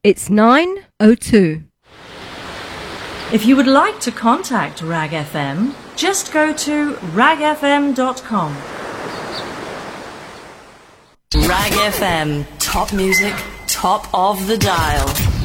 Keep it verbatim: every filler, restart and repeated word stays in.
It's nine oh two. If you would like to contact Rag F M, just go to rag f m dot com. Rag F M, top music, top of the dial.